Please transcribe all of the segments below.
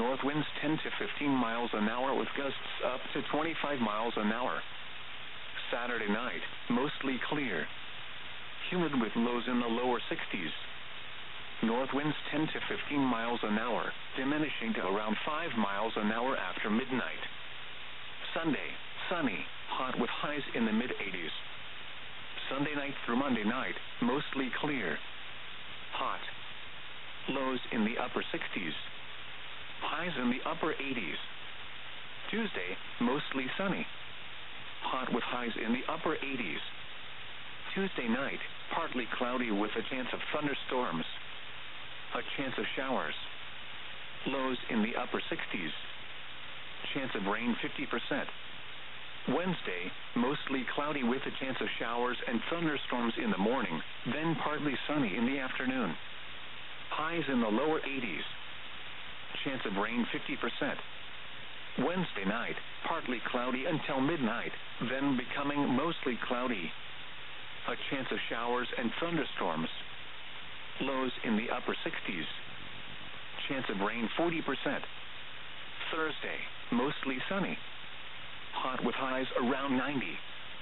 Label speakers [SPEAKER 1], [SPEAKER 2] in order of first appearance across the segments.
[SPEAKER 1] North winds 10 to 15 miles an hour with gusts up to 25 miles an hour. Saturday night, mostly clear. Humid with lows in the lower 60s. North winds 10 to 15 miles an hour, diminishing to around 5 miles an hour after midnight. Sunday, sunny, hot with highs in the mid-80s. Sunday night through Monday night, mostly clear. Hot. Lows in the upper 60s. Highs in the upper 80s. Tuesday, mostly sunny. Hot with highs in the upper 80s. Tuesday night, partly cloudy with a chance of thunderstorms. A chance of showers. Lows in the upper 60s. Chance of rain 50%. Wednesday, mostly cloudy with a chance of showers and thunderstorms in the morning, then partly sunny in the afternoon. Highs in the lower 80s. Chance of rain 50%. Wednesday night, partly cloudy until midnight, then becoming mostly cloudy. A chance of showers and thunderstorms. Lows in the upper 60s. Chance of rain 40%. Thursday, mostly sunny. Hot with highs around 90.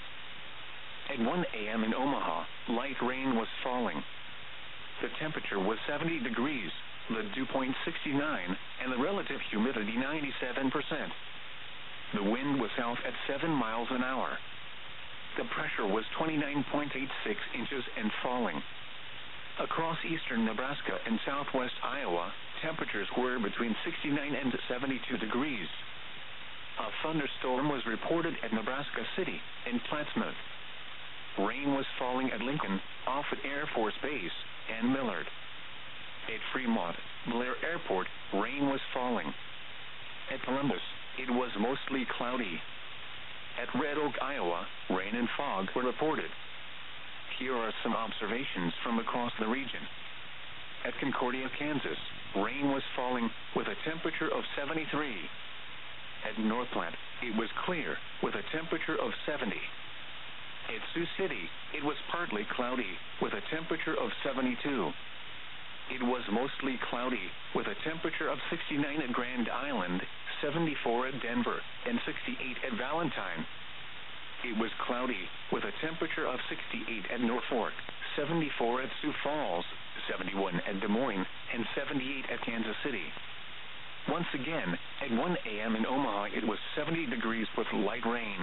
[SPEAKER 1] At 1 a.m. in Omaha, light rain was falling. The temperature was 70 degrees, the dew point 69, and the relative humidity 97%. The wind was south at 7 miles an hour. The pressure was 29.86 inches and falling. Across eastern Nebraska and southwest Iowa, temperatures were between 69 and 72 degrees. A thunderstorm was reported at Nebraska City and Plattsmouth. Rain was falling at Lincoln, Offutt Air Force Base, and Millard. At Fremont, Blair Airport, rain was falling. At Columbus, it was mostly cloudy. At Red Oak, Iowa, rain and fog were reported. Here are some observations from across the region. At Concordia, Kansas, rain was falling with a temperature of 73. At Northplant, it was clear with a temperature of 70. At Sioux City, it was partly cloudy with a temperature of 72. It was mostly cloudy with a temperature of 69 at Grand Island, 74 at Denver, and 68 at Valentine. It was cloudy with a temperature of 68 at Norfolk, 74 at Sioux Falls, 71 at Des Moines, and 78 at Kansas City. Once again, at 1 a.m. in Omaha, it was 70 degrees with light rain.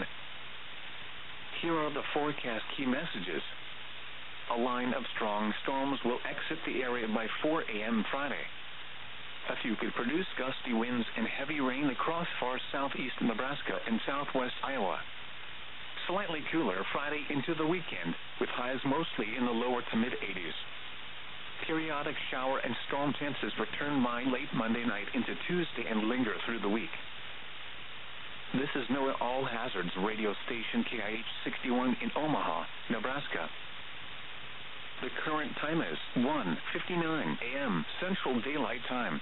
[SPEAKER 1] Here are the forecast key messages. A line of strong storms will exit the area by 4 a.m. Friday. A few could produce gusty winds and heavy rain across far southeast Nebraska and southwest Iowa. Slightly cooler Friday into the weekend, with highs mostly in the lower to mid-80s. Periodic shower and storm chances return by late Monday night into Tuesday and linger through the week. This is NOAA All Hazards radio station KIH 61 in Omaha, Nebraska. The current time is 1:59 a.m. Central Daylight Time.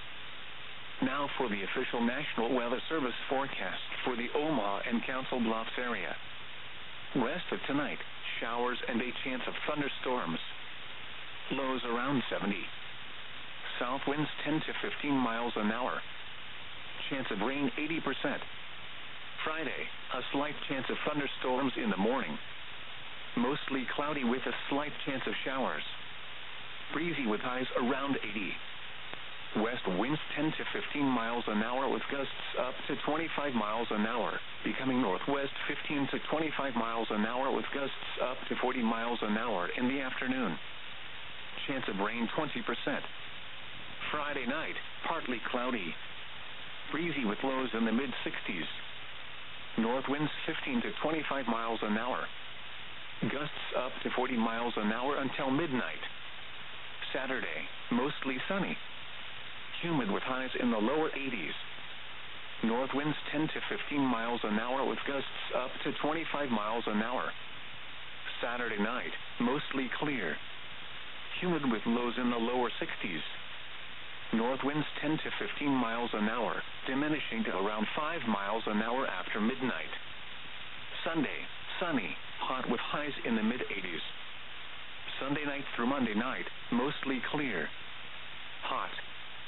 [SPEAKER 1] Now for the official National Weather Service forecast for the Omaha and Council Bluffs area. Rest of tonight, showers and a chance of thunderstorms. Lows around 70. South winds 10 to 15 miles an hour. Chance of rain 80%. Friday, a slight chance of thunderstorms in the morning. Mostly cloudy with a slight chance of showers. Breezy with highs around 80. West winds 10 to 15 miles an hour with gusts up to 25 miles an hour, becoming northwest 15 to 25 miles an hour with gusts up to 40 miles an hour in the afternoon. Chance of rain 20%. Friday night, partly cloudy. Breezy with lows in the mid-60s. North winds 15 to 25 miles an hour. Gusts up to 40 miles an hour until midnight. Saturday, mostly sunny. Humid with highs in the lower 80s. North winds 10 to 15 miles an hour with gusts up to 25 miles an hour. Saturday night, mostly clear. Humid with lows in the lower 60s. North winds 10 to 15 miles an hour, diminishing to around 5 miles an hour after midnight. Sunday, sunny, hot with highs in the mid-80s. Sunday night through Monday night, mostly clear. Hot.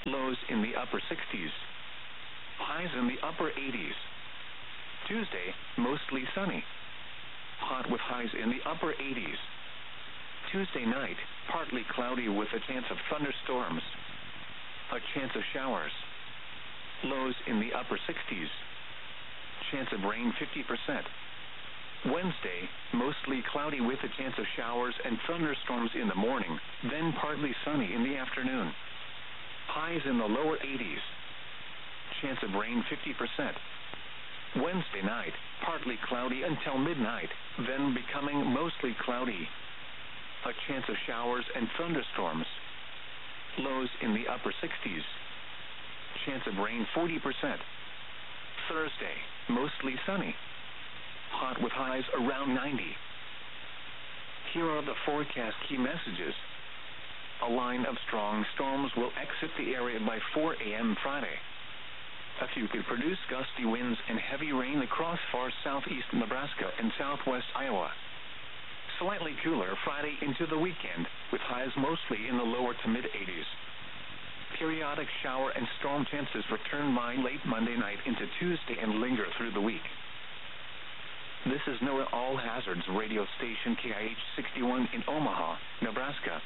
[SPEAKER 1] Lows in the upper 60s. Highs in the upper 80s. Tuesday, mostly sunny. Hot with highs in the upper 80s. Tuesday night, partly cloudy with a chance of thunderstorms. A chance of showers. Lows in the upper 60s. Chance of rain 50%. Wednesday, mostly cloudy with a chance of showers and thunderstorms in the morning, then partly sunny in the afternoon. Highs in the lower 80s. Chance of rain 50%. Wednesday night, partly cloudy until midnight, then becoming mostly cloudy. A chance of showers and thunderstorms. Lows in the upper 60s. Chance of rain 40%. Thursday, mostly sunny. Hot with highs around 90. Here are the forecast key messages. A line of strong storms will exit the area by 4 a.m. Friday. A few could produce gusty winds and heavy rain across far southeast Nebraska and southwest Iowa. Slightly cooler Friday into the weekend, with highs mostly in the lower to mid-80s. Periodic shower and storm chances return by late Monday night into Tuesday and linger through the week. This is NOAA All Hazards radio station KIH 61 in Omaha, Nebraska.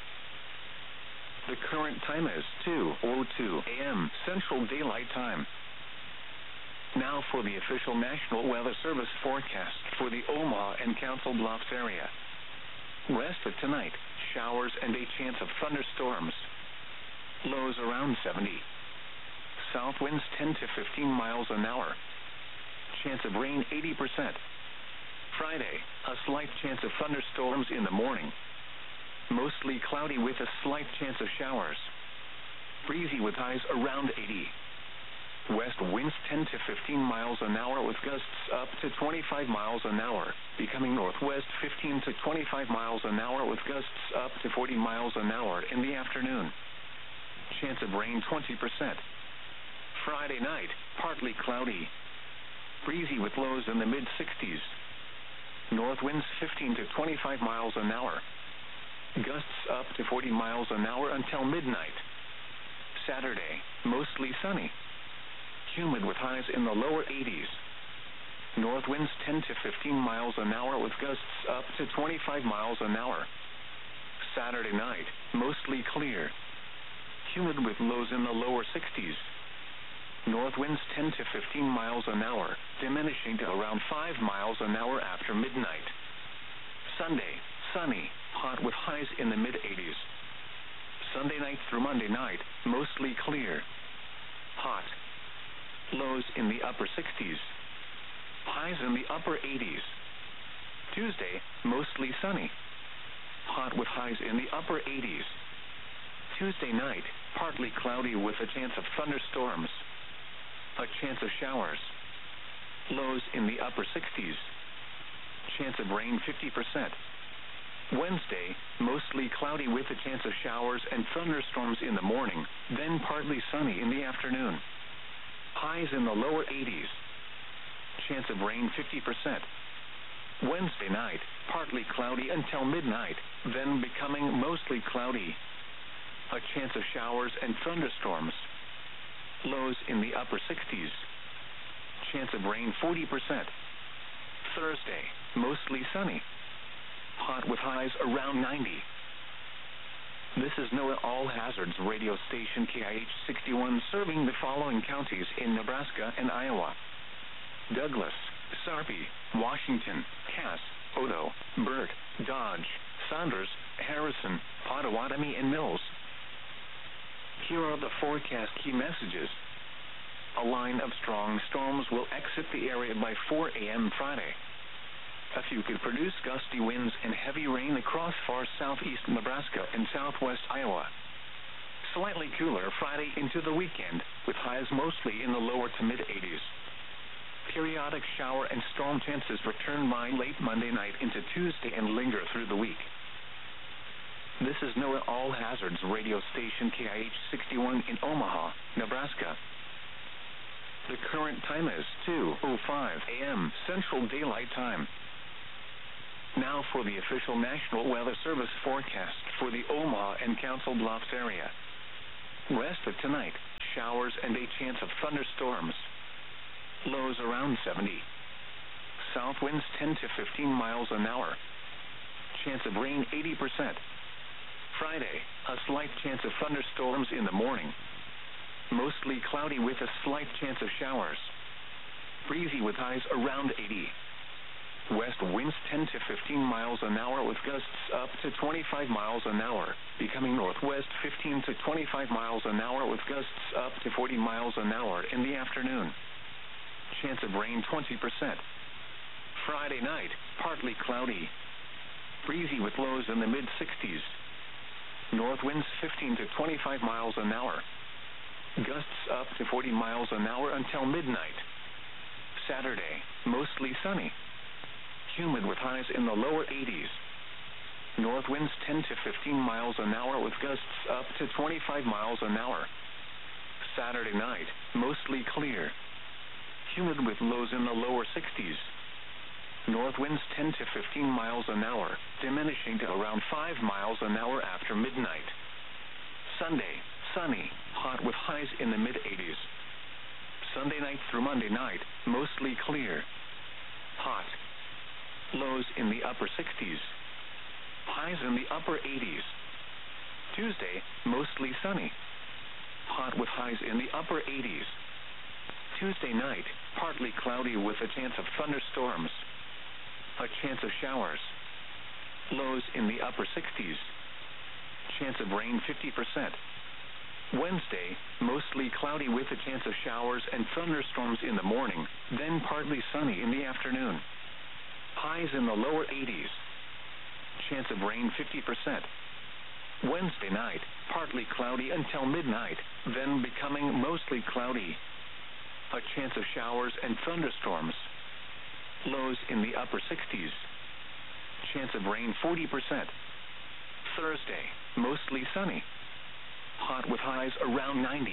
[SPEAKER 1] The current time is 2:02 a.m. Central Daylight Time. Now for the official National Weather Service forecast for the Omaha and Council Bluffs area. Rest of tonight, showers and a chance of thunderstorms. Lows around 70. South winds 10 to 15 miles an hour. Chance of rain 80%. Friday, a slight chance of thunderstorms in the morning. Mostly cloudy with a slight chance of showers. Breezy with highs around 80. West winds 10 to 15 miles an hour with gusts up to 25 miles an hour, becoming northwest 15 to 25 miles an hour with gusts up to 40 miles an hour in the afternoon. Chance of rain 20%. Friday night, partly cloudy. Breezy with lows in the mid-60s. North winds 15 to 25 miles an hour. Gusts up to 40 miles an hour until midnight. Saturday, mostly sunny. Humid with highs in the lower 80s. North winds 10 to 15 miles an hour with gusts up to 25 miles an hour. Saturday night, mostly clear. Humid with lows in the lower 60s. North winds 10 to 15 miles an hour, diminishing to around 5 miles an hour after midnight. Sunday, sunny, hot with highs in the mid-80s. Sunday night through Monday night, mostly clear. Hot. Lows in the upper 60s. Highs in the upper 80s. Tuesday, mostly sunny. Hot with highs in the upper 80s. Tuesday night, partly cloudy with a chance of thunderstorms. A chance of showers. Lows in the upper 60s. Chance of rain 50%. Wednesday, mostly cloudy with a chance of showers and thunderstorms in the morning, then partly sunny in the afternoon. Highs in the lower 80s. Chance of rain 50%. Wednesday night, partly cloudy until midnight, then becoming mostly cloudy. A chance of showers and thunderstorms. Lows in the upper 60s. Chance of rain 40%. Thursday, mostly sunny. Hot with highs around 90. This is NOAA All Hazards radio station KIH 61 serving the following counties in Nebraska and Iowa: Douglas, Sarpy, Washington, Cass, Odo, Burt, Dodge, Saunders, Harrison, Pottawatomie, and Mills. Here are the forecast key messages. A line of strong storms will exit the area by 4 a.m. Friday. A few could produce gusty winds and heavy rain across far southeast Nebraska and southwest Iowa. Slightly cooler Friday into the weekend, with highs mostly in the lower to mid-80s. Periodic shower and storm chances return by late Monday night into Tuesday and linger through the week. This is NOAA All Hazards radio station KIH 61 in Omaha, Nebraska. The current time is 2:05 a.m. Central Daylight Time. Now for the official National Weather Service forecast for the Omaha and Council Bluffs area. Rest of tonight, showers and a chance of thunderstorms. Lows around 70. South winds 10 to 15 miles an hour. Chance of rain 80%. Friday, a slight chance of thunderstorms in the morning. Mostly cloudy with a slight chance of showers. Breezy with highs around 80. West winds 10 to 15 miles an hour with gusts up to 25 miles an hour, becoming northwest 15 to 25 miles an hour with gusts up to 40 miles an hour in the afternoon. Chance of rain 20%. Friday night, partly cloudy. Breezy with lows in the mid-60s. North winds 15 to 25 miles an hour. Gusts up to 40 miles an hour until midnight. Saturday, mostly sunny. Humid with highs in the lower 80s. North winds 10 to 15 miles an hour with gusts up to 25 miles an hour. Saturday night, mostly clear. Humid with lows in the lower 60s. North winds 10 to 15 miles an hour, diminishing to around 5 miles an hour after midnight. Sunday, sunny, hot with highs in the mid-80s. Sunday night through Monday night, mostly clear. Hot. Lows in the upper 60s. Highs in the upper 80s. Tuesday, mostly sunny. Hot with highs in the upper 80s. Tuesday night, partly cloudy with a chance of thunderstorms. A chance of showers. Lows in the upper 60s. Chance of rain 50%. Wednesday, mostly cloudy with a chance of showers and thunderstorms in the morning, then partly sunny in the afternoon. Highs in the lower 80s. Chance of rain 50%. Wednesday night, partly cloudy until midnight, then becoming mostly cloudy. A chance of showers and thunderstorms. Lows in the upper 60s. Chance of rain 40%. Thursday, mostly sunny. Hot with highs around 90.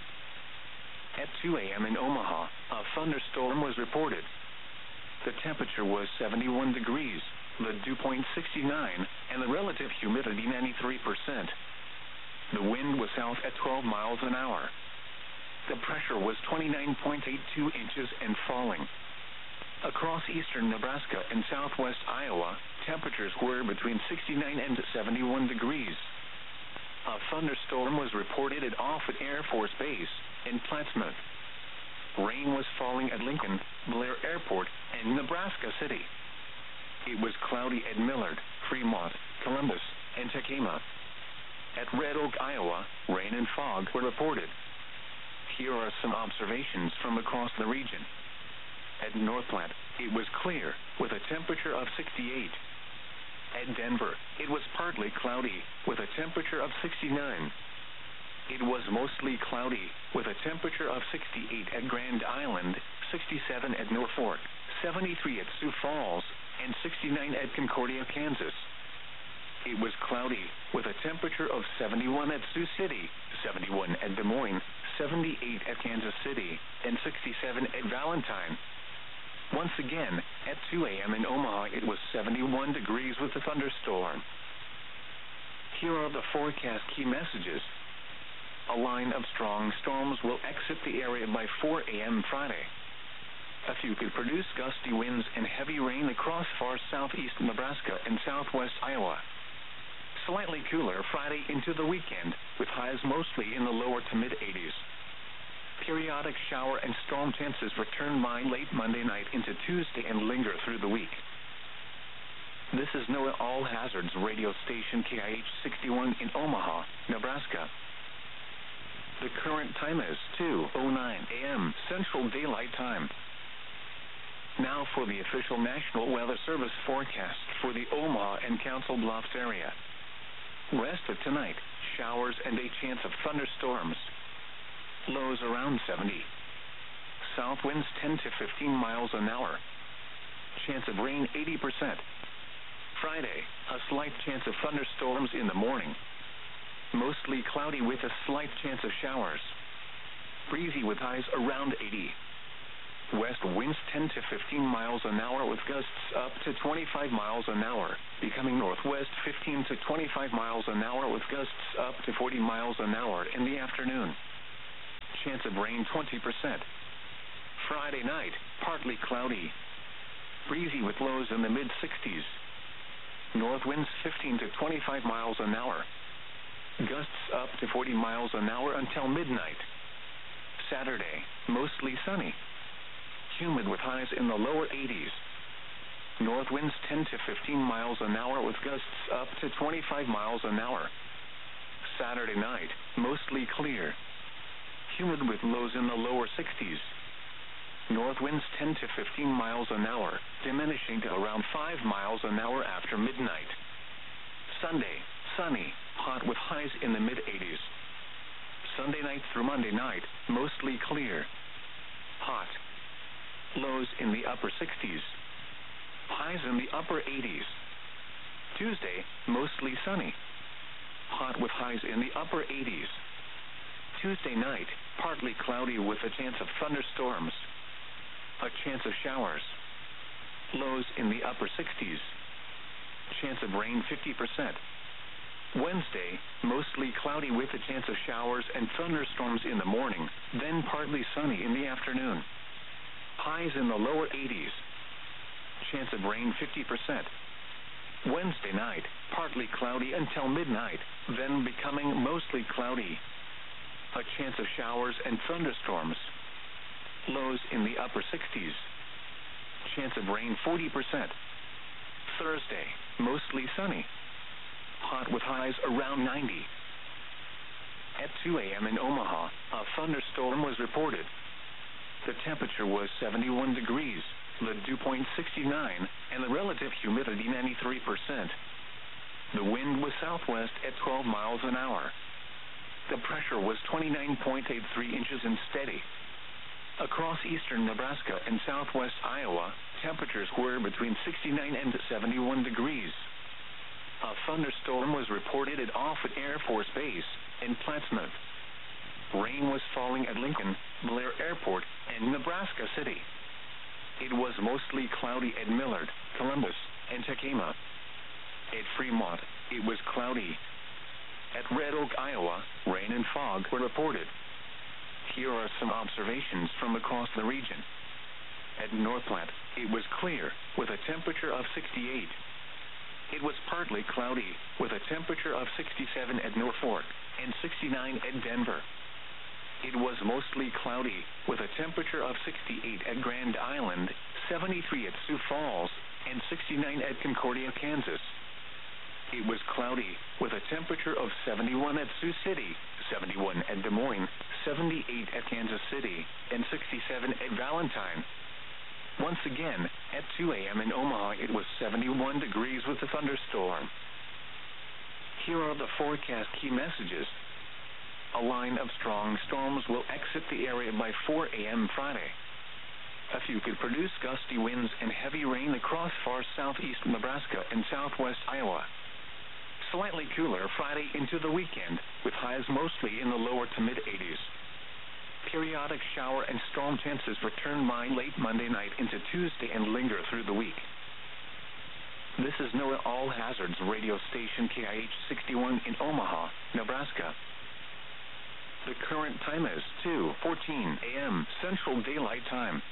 [SPEAKER 1] At 2 a.m. in Omaha, a thunderstorm was reported. The temperature was 71 degrees, the dew point 69, and the relative humidity 93%. The wind was south at 12 miles an hour. The pressure was 29.82 inches and falling. Across eastern Nebraska and southwest Iowa, temperatures were between 69 and 71 degrees. A thunderstorm was reported at Offutt Air Force Base in Plattsmouth. Rain was falling at Lincoln, Blair Airport, and Nebraska City. It was cloudy at Millard, Fremont, Columbus, and Tacoma. At Red Oak, Iowa, rain and fog were reported. Here are some observations from across the region. At North Platte, it was clear, with a temperature of 68. At Denver, it was partly cloudy, with a temperature of 69. It was mostly cloudy, with a temperature of 68 at Grand Island, 67 at Norfolk, 73 at Sioux Falls, and 69 at Concordia, Kansas. It was cloudy, with a temperature of 71 at Sioux City, 71 at Des Moines, 78 at Kansas City, and 67 at Valentine. Once again, at 2 a.m. in Omaha, it was 71 degrees with a thunderstorm. Here are the forecast key messages. A line of strong storms will exit the area by 4 a.m. Friday. A few could produce gusty winds and heavy rain across far southeast Nebraska and southwest Iowa. Slightly cooler Friday into the weekend, with highs mostly in the lower to mid-80s. Periodic shower and storm chances return by late Monday night into Tuesday and linger through the week. This is NOAA All Hazards radio station KIH 61 in Omaha, Nebraska. The current time is 2:09 a.m. Central Daylight Time. Now for the official National Weather Service forecast for the Omaha and Council Bluffs area. Rest of tonight, showers and a chance of thunderstorms. Lows around 70. South winds 10 to 15 miles an hour. Chance of rain 80%. Friday, a slight chance of thunderstorms in the morning. Mostly cloudy with a slight chance of showers. Breezy with highs around 80. West winds 10 to 15 miles an hour with gusts up to 25 miles an hour, becoming northwest 15 to 25 miles an hour with gusts up to 40 miles an hour in the afternoon. Chance of rain 20%. Friday night, partly cloudy. Breezy with lows in the mid-60s. North winds 15 to 25 miles an hour. Gusts up to 40 miles an hour until midnight. Saturday, mostly sunny. Humid with highs in the lower 80s. North winds 10 to 15 miles an hour with gusts up to 25 miles an hour. Saturday night, mostly clear. Humid with lows in the lower 60s. North winds 10 to 15 miles an hour, diminishing to around 5 miles an hour after midnight. Sunday, sunny, hot with highs in the mid-80s. Sunday night through Monday night, mostly clear. Hot. Lows in the upper 60s. Highs in the upper 80s. Tuesday, mostly sunny. Hot with highs in the upper 80s. Tuesday night, partly cloudy with a chance of thunderstorms. A chance of showers. Lows in the upper 60s. Chance of rain 50%. Wednesday, mostly cloudy with a chance of showers and thunderstorms in the morning, then partly sunny in the afternoon. Highs in the lower 80s. Chance of rain 50%. Wednesday night, partly cloudy until midnight, then becoming mostly cloudy. A chance of showers and thunderstorms. Lows in the upper 60s. Chance of rain 40%. Thursday, mostly sunny. Hot with highs around 90. At 2 a.m. in Omaha, a thunderstorm was reported. The temperature was 71 degrees, the dew point 69, and the relative humidity 93%. The wind was southwest at 12 miles an hour. The pressure was 29.83 inches and steady. Across eastern Nebraska and southwest Iowa, temperatures were between 69 and 71 degrees. A thunderstorm was reported at Offutt Air Force Base in Plattsmouth. Rain was falling at Lincoln, Blair Airport, and Nebraska City. It was mostly cloudy at Millard, Columbus, and Tacoma. At Fremont, it was cloudy. At Red Oak, Iowa, rain and fog were reported. Here are some observations from across the region. At North Platte, it was clear, with a temperature of 68. It was partly cloudy, with a temperature of 67 at Norfolk, and 69 at Denver. It was mostly cloudy, with a temperature of 68 at Grand Island, 73 at Sioux Falls, and 69 at Concordia, Kansas. It was cloudy, with a temperature of 71 at Sioux City, 71 at Des Moines, 78 at Kansas City, and 67 at Valentine. Once again, at 2 a.m. in Omaha, it was 71 degrees with a thunderstorm. Here are the forecast key messages. A line of strong storms will exit the area by 4 a.m. Friday. A few could produce gusty winds and heavy rain across far southeast Nebraska and southwest Iowa. Slightly cooler Friday into the weekend, with highs mostly in the lower to mid-80s. Periodic shower and storm chances return by late Monday night into Tuesday and linger through the week. This is NOAA All Hazards radio station KIH-61 in Omaha, Nebraska. The current time is 2:14 a.m. Central Daylight Time.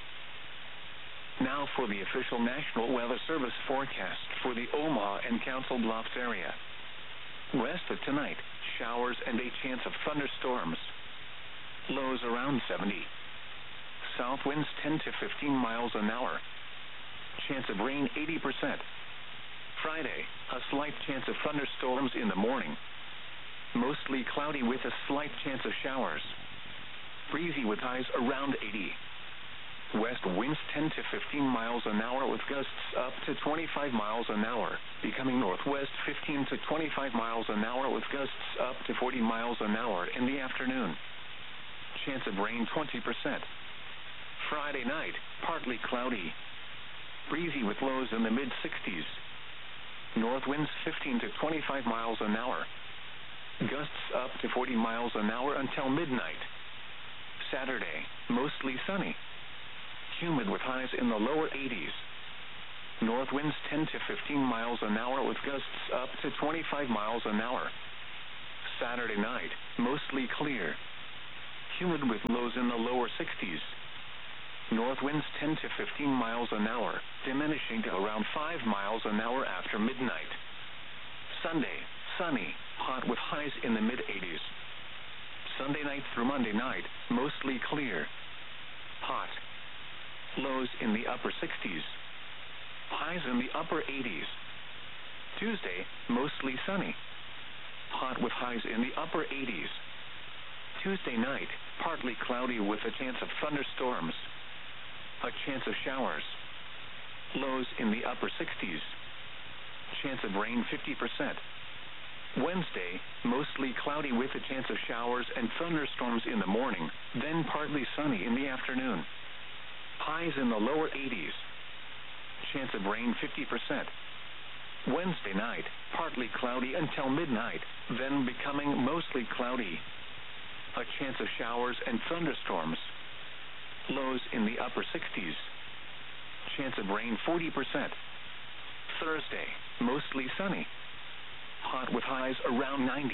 [SPEAKER 1] Now for the official National Weather Service forecast for the Omaha and Council Bluffs area. West of tonight, showers and a chance of thunderstorms. Lows around 70. South winds 10 to 15 miles an hour. Chance of rain 80%. Friday, a slight chance of thunderstorms in the morning. Mostly cloudy with a slight chance of showers. Breezy with highs around 80. West winds 10 to 15 miles an hour with gusts up to 25 miles an hour, becoming northwest 15 to 25 miles an hour with gusts up to 40 miles an hour in the afternoon. Chance of rain 20%. Friday night, partly cloudy. Breezy with lows in the mid-60s. North winds 15 to 25 miles an hour. Gusts up to 40 miles an hour until midnight. Saturday, mostly sunny. Humid with highs in the lower 80s. North winds 10 to 15 miles an hour with gusts up to 25 miles an hour. Saturday night, mostly clear. humid with lows in the lower 60s. North winds 10 to 15 miles an hour, diminishing to around 5 miles an hour after midnight. Sunday, sunny, hot with highs in the mid-80s. Sunday night through Monday night, mostly clear. Hot. Lows in the upper 60s. Highs in the upper 80s. Tuesday, mostly sunny. Hot with highs in the upper 80s. Tuesday night, partly cloudy with a chance of thunderstorms. A chance of showers. Lows in the upper 60s. Chance of rain 50%. Wednesday, mostly cloudy with a chance of showers and thunderstorms in the morning, then partly sunny in the afternoon. Highs in the lower 80s. Chance of rain 50%. Wednesday night, partly cloudy until midnight, then becoming mostly cloudy. A chance of showers and thunderstorms. Lows in the upper 60s. Chance of rain 40%. Thursday, mostly sunny. Hot with highs around 90.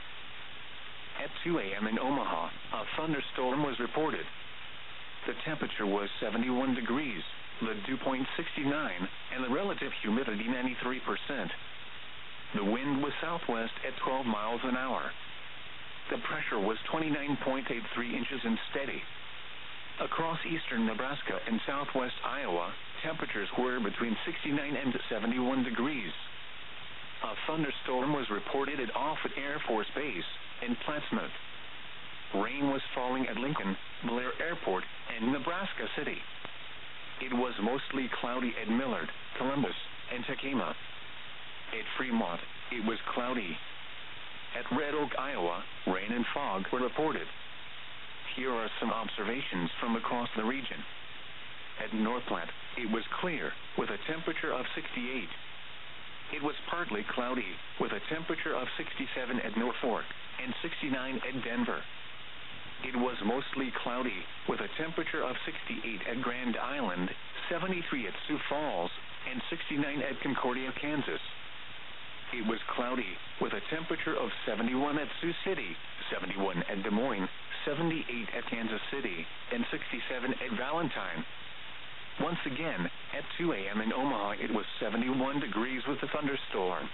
[SPEAKER 1] At 2 a.m. in Omaha, a thunderstorm was reported. The temperature was 71 degrees, the dew point 69, and the relative humidity 93%. The wind was southwest at 12 miles an hour. The pressure was 29.83 inches and steady. Across eastern Nebraska and southwest Iowa, temperatures were between 69 and 71 degrees. A thunderstorm was reported at Offutt Air Force Base in Plattsmouth. Rain was falling at Lincoln, Blair Airport, and Nebraska City. It was mostly cloudy at Millard, Columbus, and Takema. At Fremont, it was cloudy. At Red Oak, Iowa, rain and fog were reported. Here are some observations from across the region. At North Platte, it was clear, with a temperature of 68. It was partly cloudy, with a temperature of 67 at Norfolk, and 69 at Denver. It was mostly cloudy, with a temperature of 68 at Grand Island, 73 at Sioux Falls, and 69 at Concordia, Kansas. It was cloudy, with a temperature of 71 at Sioux City, 71 at Des Moines, 78 at Kansas City, and 67 at Valentine. Once again, at 2 a.m. in Omaha, it was 71 degrees with a thunderstorm.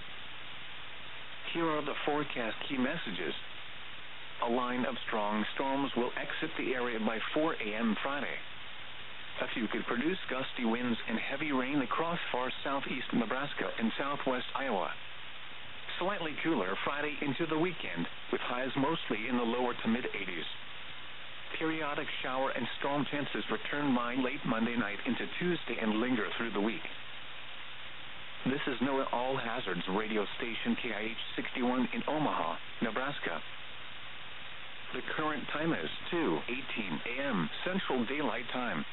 [SPEAKER 1] Here are the forecast key messages. A line of strong storms will exit the area by 4 a.m. Friday. A few could produce gusty winds and heavy rain across far southeast Nebraska and southwest Iowa. Slightly cooler Friday into the weekend, with highs mostly in the lower to mid-80s. Periodic shower and storm chances return by late Monday night into Tuesday and linger through the week. This is NOAA All Hazards radio station KIH 61 in Omaha, Nebraska. The current time is 2:18 a.m. Central Daylight Time.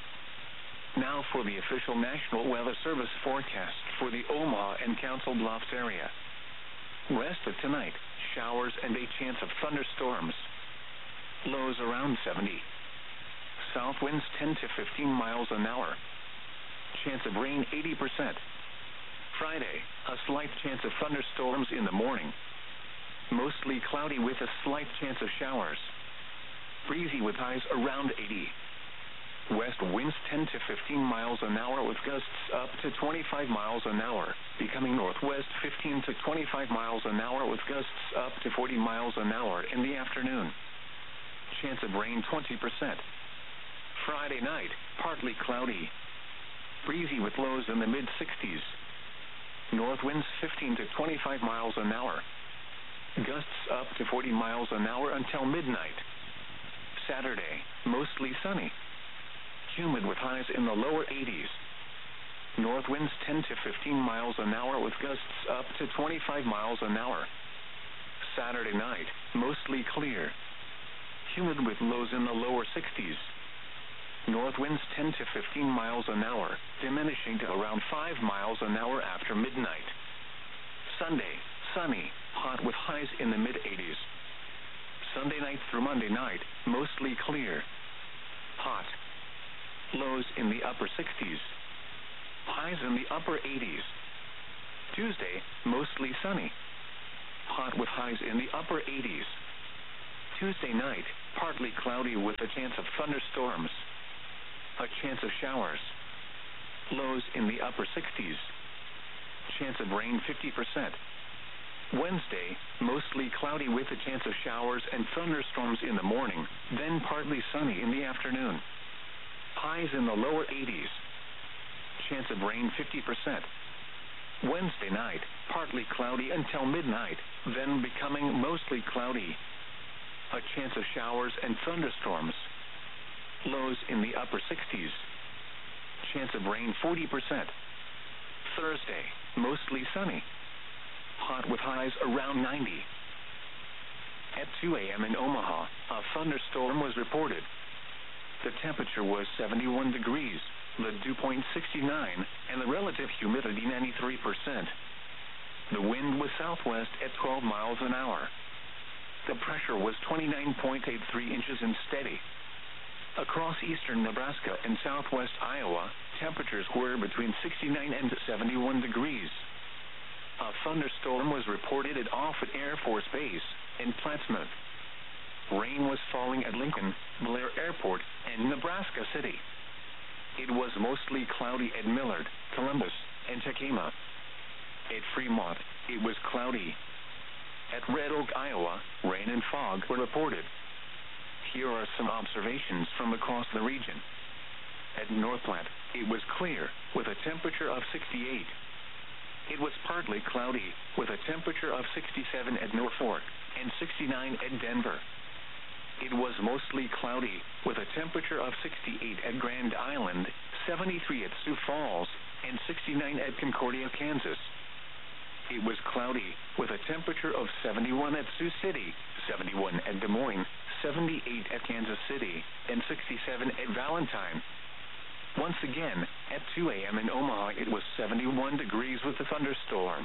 [SPEAKER 1] Now for the official National Weather Service forecast for the Omaha and Council Bluffs area. Rest of tonight, showers and a chance of thunderstorms. Lows around 70. South winds 10 to 15 miles an hour. Chance of rain 80%. Friday, a slight chance of thunderstorms in the morning. Mostly cloudy with a slight chance of showers. Breezy with highs around 80. West winds 10 to 15 miles an hour with gusts up to 25 miles an hour, becoming northwest 15 to 25 miles an hour with gusts up to 40 miles an hour in the afternoon. Chance of rain 20%. Friday night, partly cloudy. Breezy with lows in the mid-60s. North winds 15 to 25 miles an hour. Gusts up to 40 miles an hour until midnight. Saturday, mostly sunny. Humid with highs in the lower 80s. North winds 10 to 15 miles an hour with gusts up to 25 miles an hour. Saturday night, mostly clear. Humid with lows in the lower 60s. North winds 10 to 15 miles an hour, diminishing to around 5 miles an hour after midnight. Sunday, sunny, hot with highs in the mid-80s. Sunday night through Monday night, mostly clear. Hot. Lows in the upper 60s. Highs in the upper 80s. Tuesday, mostly sunny. Hot with highs in the upper 80s. Tuesday night, partly cloudy with a chance of thunderstorms. A chance of showers. Lows in the upper 60s. Chance of rain 50%. Wednesday, mostly cloudy with a chance of showers and thunderstorms in the morning, then partly sunny in the afternoon. Highs in the lower 80s. Chance of rain 50%. Wednesday night, partly cloudy until midnight, then becoming mostly cloudy. A chance of showers and thunderstorms. Lows in the upper 60s. Chance of rain 40%. Thursday, mostly sunny. Hot with highs around 90. At 2 a.m. in Omaha, a thunderstorm was reported. The temperature was 71 degrees, the dew point 69, and the relative humidity 93%. The wind was southwest at 12 miles an hour. The pressure was 29.83 inches and steady. Across eastern Nebraska and southwest Iowa, temperatures were between 69 and 71 degrees. A thunderstorm was reported at Offutt Air Force Base in Plattsmouth. Rain was falling at Lincoln, Blair Airport, and Nebraska City. It was mostly cloudy at Millard, Columbus, and Tacoma. At Fremont, it was cloudy. At Red Oak, Iowa, rain and fog were reported. Here are some observations from across the region. At North Platte, it was clear, with a temperature of 68. It was partly cloudy, with a temperature of 67 at Norfolk, and 69 at Denver. It was mostly cloudy, with a temperature of 68 at Grand Island, 73 at Sioux Falls, and 69 at Concordia, Kansas. It was cloudy, with a temperature of 71 at Sioux City, 71 at Des Moines, 78 at Kansas City, and 67 at Valentine. Once again, at 2 a.m. in Omaha, it was 71 degrees with a thunderstorm.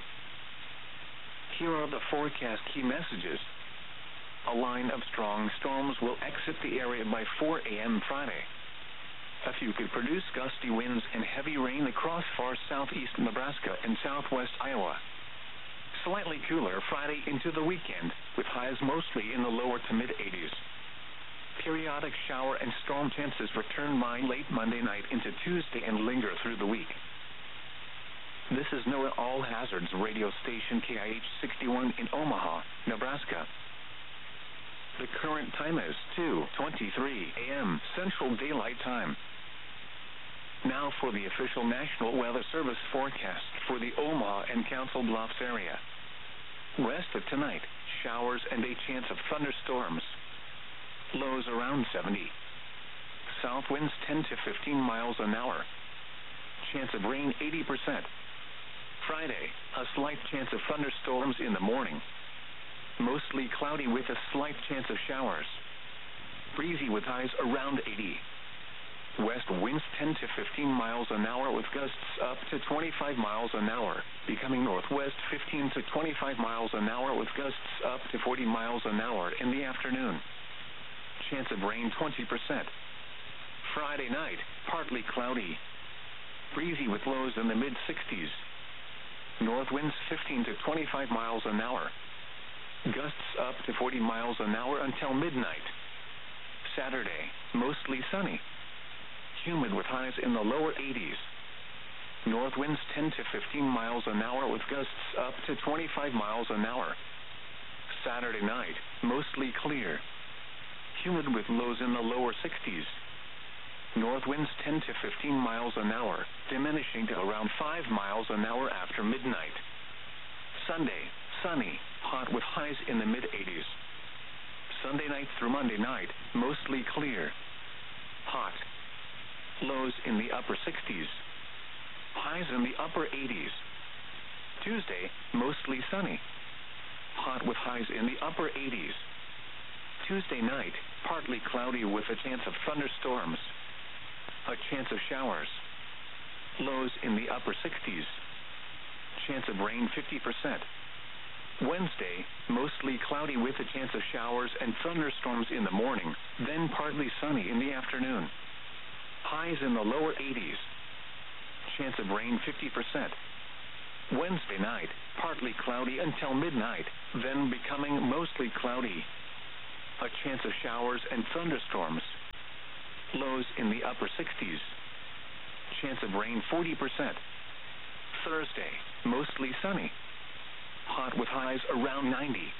[SPEAKER 1] Here are the forecast key messages. A line of strong storms will exit the area by 4 a.m. Friday. A few could produce gusty winds and heavy rain across far southeast Nebraska and southwest Iowa. Slightly cooler Friday into the weekend, with highs mostly in the lower to mid-80s. Periodic shower and storm chances return by late Monday night into Tuesday and linger through the week. This is NOAA All Hazards radio station KIH 61 in Omaha, Nebraska. The current time is 2:23 a.m. Central Daylight Time. Now for the official National Weather Service forecast for the Omaha and Council Bluffs area. Rest of tonight, showers and a chance of thunderstorms. Lows around 70. South winds 10 to 15 miles an hour. Chance of rain 80%. Friday, a slight chance of thunderstorms in the morning. Mostly cloudy with a slight chance of showers. Breezy with highs around 80. West winds 10 to 15 miles an hour with gusts up to 25 miles an hour, becoming northwest 15 to 25 miles an hour with gusts up to 40 miles an hour in the afternoon. Chance of rain 20%. Friday night, partly cloudy. Breezy with lows in the mid-60s. North winds 15 to 25 miles an hour. Gusts up to 40 miles an hour until midnight. Saturday, mostly sunny. Humid with highs in the lower 80s. North winds 10 to 15 miles an hour with gusts up to 25 miles an hour. Saturday night, mostly clear. Humid with lows in the lower 60s. North winds 10 to 15 miles an hour, diminishing to around 5 miles an hour after midnight. Sunday, sunny, hot with highs in the mid-80s. Sunday night through Monday night, mostly clear. Hot. Lows in the upper 60s. Highs in the upper 80s. Tuesday, mostly sunny. Hot with highs in the upper 80s. Tuesday night, partly cloudy with a chance of thunderstorms. A chance of showers. Lows in the upper 60s. Chance of rain 50%. Wednesday, mostly cloudy with a chance of showers and thunderstorms in the morning, then partly sunny in the afternoon. Highs in the lower 80s. Chance of rain 50%. Wednesday night, partly cloudy until midnight, then becoming mostly cloudy. A chance of showers and thunderstorms. Lows in the upper 60s. Chance of rain 40%. Thursday, mostly sunny. Hot with highs around 90.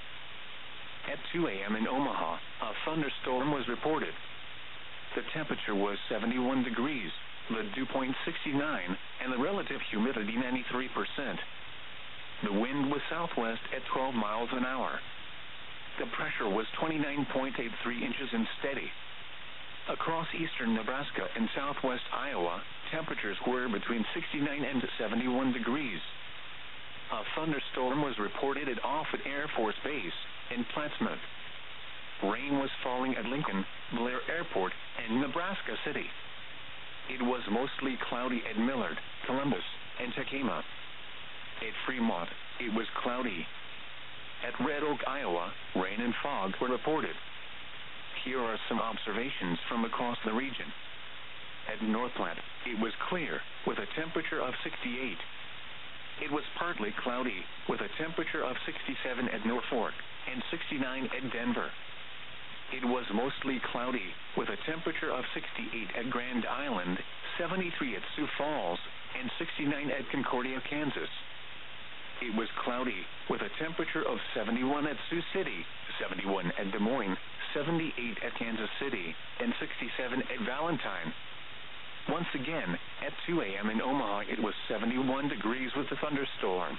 [SPEAKER 1] At 2 a.m. in Omaha, a thunderstorm was reported. The temperature was 71 degrees, the dew point 69, and the relative humidity 93%. The wind was southwest at 12 miles an hour. The pressure was 29.83 inches and steady. Across eastern Nebraska and southwest Iowa, temperatures were between 69 and 71 degrees. A thunderstorm was reported at Offutt Air Force Base in Plattsmouth. Rain was falling at Lincoln, Blair Airport, and Nebraska City. It was mostly cloudy at Millard, Columbus, and Takema. At Fremont, it was cloudy. At Red Oak, Iowa, rain and fog were reported. Here are some observations from across the region. At North Platte, it was clear, with a temperature of 68. It was partly cloudy, with a temperature of 67 at Norfolk and 69 at Denver. It was mostly cloudy, with a temperature of 68 at Grand Island, 73 at Sioux Falls, and 69 at Concordia, Kansas. It was cloudy, with a temperature of 71 at Sioux City, 71 at Des Moines, 78 at Kansas City, and 67 at Valentine. Once again, at 2 a.m. in Omaha, it was 71 degrees with a thunderstorm.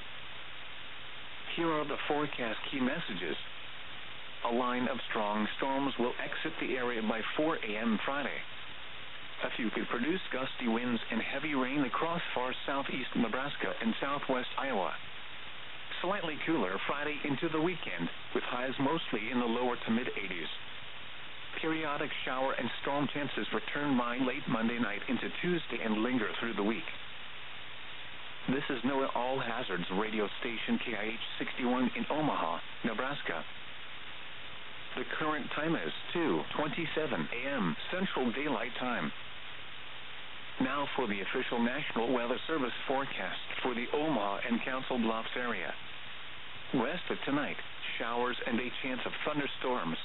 [SPEAKER 1] Here are the forecast key messages. A line of strong storms will exit the area by 4 a.m. Friday. A few could produce gusty winds and heavy rain across far southeast Nebraska and southwest Iowa. Slightly cooler Friday into the weekend, with highs mostly in the lower to mid-80s. Periodic shower and storm chances return by late Monday night into Tuesday and linger through the week. This is NOAA All Hazards radio station KIH 61 in Omaha, Nebraska. The current time is 2:27 a.m. Central Daylight Time. Now for the official National Weather Service forecast for the Omaha and Council Bluffs area. West of tonight, showers and a chance of thunderstorms.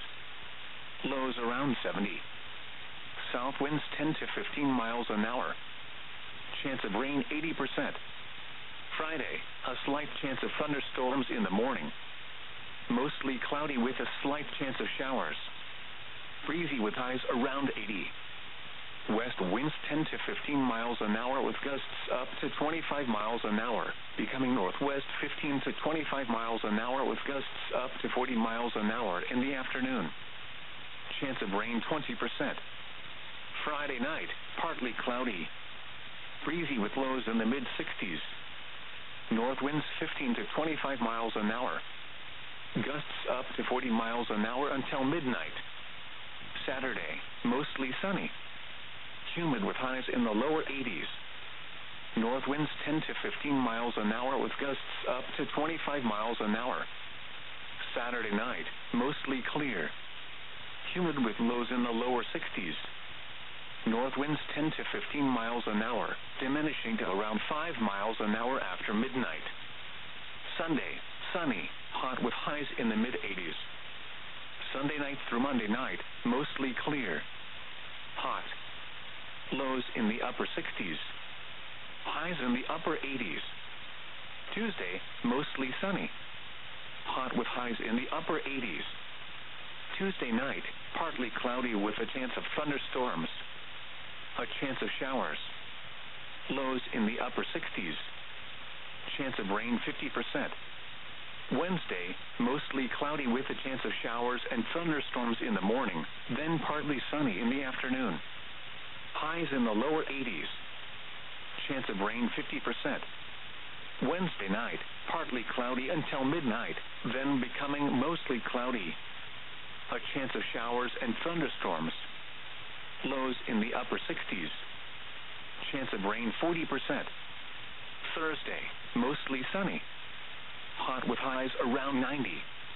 [SPEAKER 1] Lows around 70. South winds 10 to 15 miles an hour. Chance of rain 80%. Friday, a slight chance of thunderstorms in the morning. Mostly cloudy with a slight chance of showers. Breezy with highs around 80. West winds 10 to 15 miles an hour with gusts up to 25 miles an hour, becoming northwest 15 to 25 miles an hour with gusts up to 40 miles an hour in the afternoon. Chance of rain 20%. Friday night, partly cloudy. Breezy with lows in the mid-60s. North winds 15 to 25 miles an hour. Gusts up to 40 miles an hour until midnight. Saturday, mostly sunny. Humid with highs in the lower 80s. North winds 10 to 15 miles an hour with gusts up to 25 miles an hour. Saturday night, mostly clear. Humid with lows in the lower 60s. North winds 10 to 15 miles an hour, diminishing to around 5 miles an hour after midnight. Sunday, sunny, hot with highs in the mid-80s. Sunday night through Monday night, mostly clear. Hot. Lows in the upper 60s. Highs in the upper 80s. Tuesday, mostly sunny. Hot with highs in the upper 80s. Tuesday night, partly cloudy with a chance of thunderstorms. A chance of showers. Lows in the upper 60s. Chance of rain 50%. Wednesday, mostly cloudy with a chance of showers and thunderstorms in the morning, then partly sunny in the afternoon. Highs in the lower 80s. Chance of rain 50%. Wednesday night, partly cloudy until midnight, then becoming mostly cloudy. A chance of showers and thunderstorms. Lows in the upper 60s. Chance of rain 40%. Thursday, mostly sunny. Hot with highs around 90.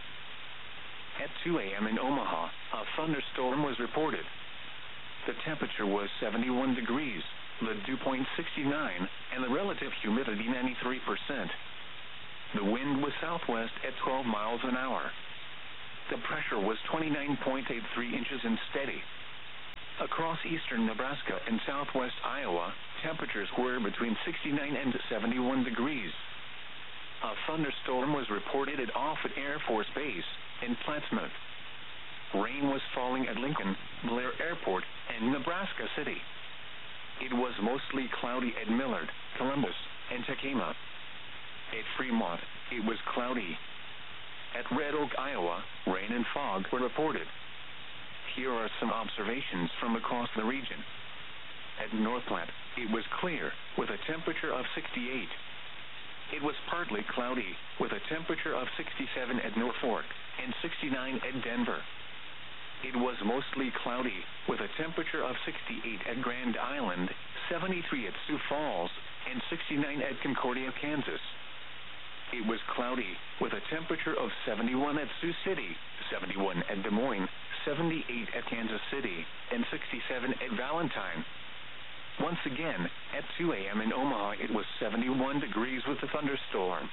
[SPEAKER 1] At 2 a.m. in Omaha, a thunderstorm was reported. The temperature was 71 degrees, the dew point 69, and the relative humidity 93%. The wind was southwest at 12 miles an hour. The pressure was 29.83 inches and steady. Across eastern Nebraska and southwest Iowa, temperatures were between 69 and 71 degrees. A thunderstorm was reported at Offutt Air Force Base in Plattsmouth. Rain was falling at Lincoln, Blair Airport, and Nebraska City. It was mostly cloudy at Millard, Columbus, and Takema. At Fremont, it was cloudy. At Red Oak, Iowa, rain and fog were reported. Here are some observations from across the region. At North Platte, it was clear, with a temperature of 68. It was partly cloudy, with a temperature of 67 at Norfolk and 69 at Denver. It was mostly cloudy, with a temperature of 68 at Grand Island, 73 at Sioux Falls, and 69 at Concordia, Kansas. It was cloudy, with a temperature of 71 at Sioux City, 71 at Des Moines, 78 at Kansas City, and 67 at Valentine. Once again, at 2 a.m. in Omaha, it was 71 degrees with a thunderstorm.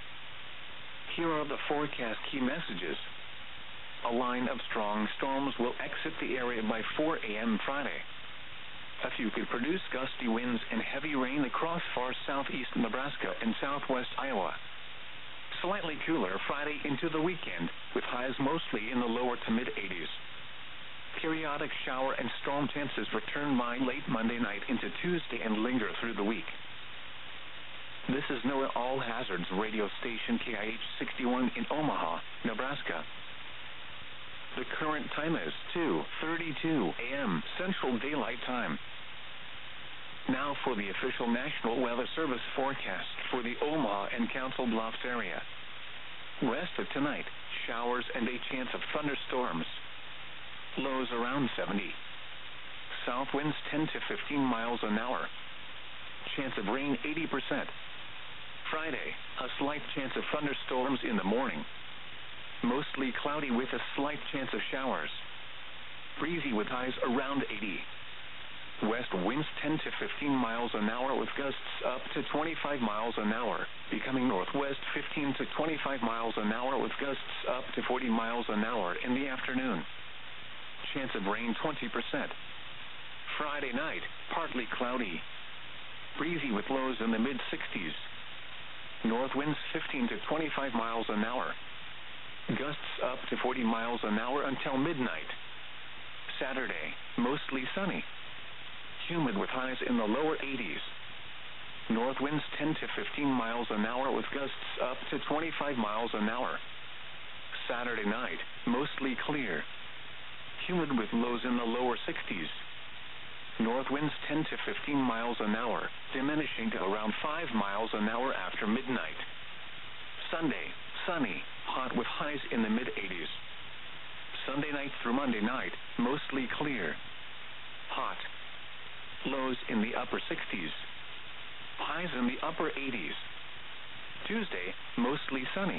[SPEAKER 1] Here are the forecast key messages. A line of strong storms will exit the area by 4 a.m. Friday. A few could produce gusty winds and heavy rain across far southeast Nebraska and southwest Iowa. Slightly cooler Friday into the weekend, with highs mostly in the lower to mid-80s. Periodic shower and storm chances return by late Monday night into Tuesday and linger through the week. This is NOAA All Hazards radio station KIH 61 in Omaha, Nebraska. The current time is 2:32 a.m. Central Daylight Time. Now for the official National Weather Service forecast for the Omaha and Council Bluffs area. Rest of tonight, showers and a chance of thunderstorms. Lows around 70. South winds 10 to 15 miles an hour. Chance of rain 80%. Friday, a slight chance of thunderstorms in the morning. Mostly cloudy with a slight chance of showers. Breezy with highs around 80. West winds 10 to 15 miles an hour with gusts up to 25 miles an hour, becoming northwest 15 to 25 miles an hour with gusts up to 40 miles an hour in the afternoon. Chance of rain 20%. Friday night, partly cloudy. Breezy with lows in the mid-60s. North winds 15 to 25 miles an hour. Gusts up to 40 miles an hour until midnight. Saturday, mostly sunny. Humid with highs in the lower 80s. North winds 10 to 15 miles an hour with gusts up to 25 miles an hour. Saturday night, mostly clear. Humid with lows in the lower 60s. North winds 10 to 15 miles an hour, diminishing to around 5 miles an hour after midnight. Sunday, sunny, hot with highs in the mid-80s. Sunday night through Monday night, mostly clear. Hot. Lows in the upper 60s. Highs in the upper 80s. Tuesday, mostly sunny.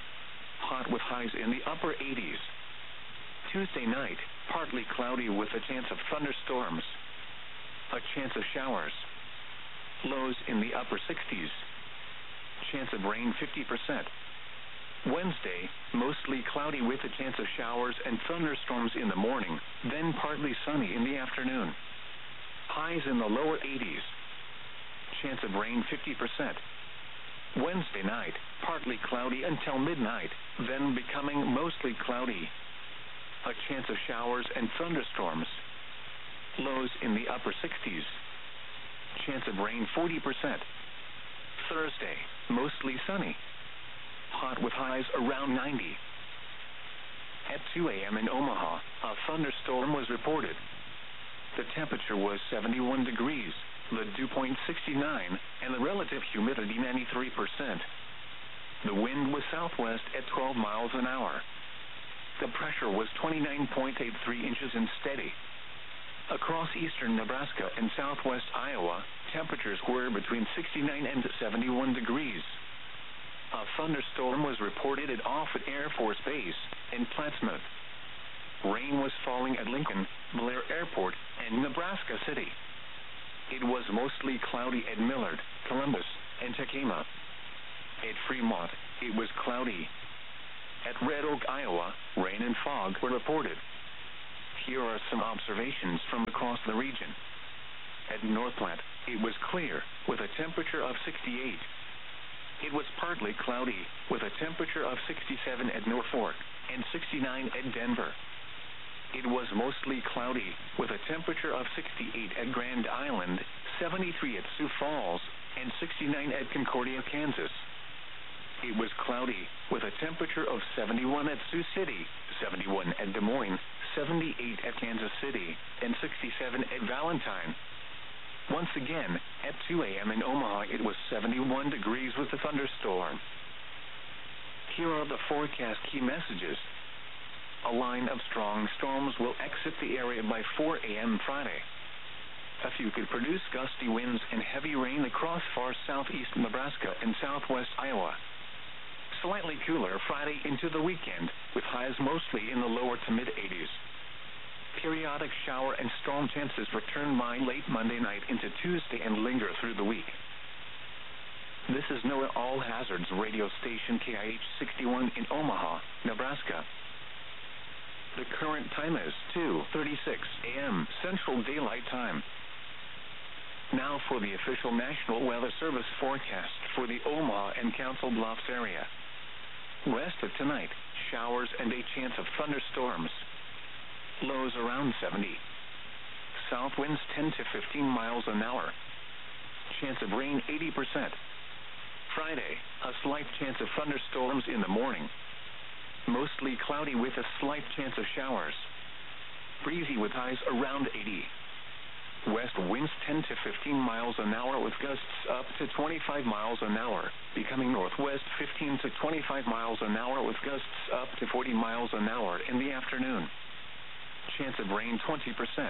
[SPEAKER 1] Hot with highs in the upper 80s. Tuesday night, partly cloudy with a chance of thunderstorms. A chance of showers. Lows in the upper 60s. Chance of rain 50%. Wednesday, mostly cloudy with a chance of showers and thunderstorms in the morning, then partly sunny in the afternoon. Highs in the lower 80s. Chance of rain 50%. Wednesday night, partly cloudy until midnight, then becoming mostly cloudy. A chance of showers and thunderstorms. Lows in the upper 60s. Chance of rain 40%. Thursday, mostly sunny. Hot with highs around 90. At 2 a.m. in Omaha, a thunderstorm was reported. The temperature was 71 degrees, the dew point 69, and the relative humidity 93%. The wind was southwest at 12 miles an hour. The pressure was 29.83 inches and steady. Across eastern Nebraska and southwest Iowa, temperatures were between 69 and 71 degrees. A thunderstorm was reported at Offutt Air Force Base in Plattsmouth. Rain was falling at Lincoln, Blair Airport, and Nebraska City. It was mostly cloudy at Millard, Columbus, and Takema. At Fremont, it was cloudy. At Red Oak, Iowa, rain and fog were reported. Here are some observations from across the region. At North Platte, it was clear, with a temperature of 68. It was partly cloudy, with a temperature of 67 at Norfolk and 69 at Denver. It was mostly cloudy, with a temperature of 68 at Grand Island, 73 at Sioux Falls, and 69 at Concordia, Kansas. It was cloudy, with a temperature of 71 at Sioux City, 71 at Des Moines, 78 at Kansas City, and 67 at Valentine. Once again, at 2 a.m. in Omaha, it was 71 degrees with a thunderstorm. Here are the forecast key messages. A line of strong storms will exit the area by 4 a.m. Friday. A few could produce gusty winds and heavy rain across far southeast Nebraska and southwest Iowa. Slightly cooler Friday into the weekend, with highs mostly in the lower to mid-80s. Periodic shower and storm chances return by late Monday night into Tuesday and linger through the week. This is NOAA All Hazards radio station KIH 61 in Omaha, Nebraska. The current time is 2:36 a.m. Central Daylight Time. Now for the official National Weather Service forecast for the Omaha and Council Bluffs area. West of tonight, showers and a chance of thunderstorms. Lows around 70. South winds 10 to 15 miles an hour. Chance of rain 80%. Friday, a slight chance of thunderstorms in the morning. Mostly cloudy with a slight chance of showers. Breezy with highs around 80. West winds 10 to 15 miles an hour with gusts up to 25 miles an hour, becoming northwest 15 to 25 miles an hour with gusts up to 40 miles an hour in the afternoon. Chance of rain 20%.